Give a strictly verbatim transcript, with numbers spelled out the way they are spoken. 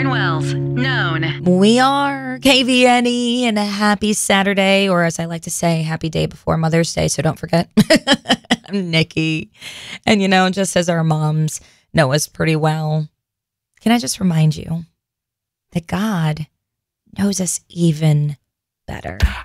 Lauren Wells, known. We are K V N E, and a happy Saturday, or as I like to say, happy day before Mother's Day, so don't forget. I'm Nikki. And, you know, just as our moms know us pretty well, can I just remind you that God knows us even better.